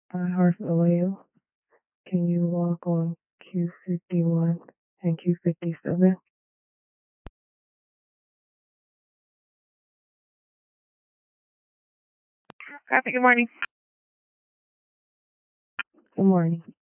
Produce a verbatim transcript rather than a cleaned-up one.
Uh, Horse Vallejo, can you walk on Q fifty-one and Q fifty-seven? Copy. Good morning. Good morning.